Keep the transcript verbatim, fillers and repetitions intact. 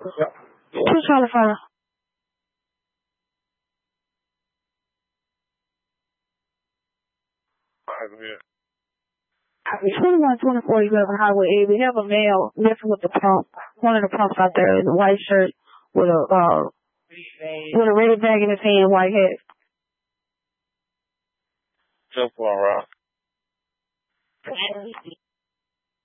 Two Charlie Five. Alright, go ahead. twenty-one twenty-four eleven Highway eight. We have a male messing with the pump. One of the pumps out there in a white shirt with a uh with a red bag in his hand, white hat. Just one rock.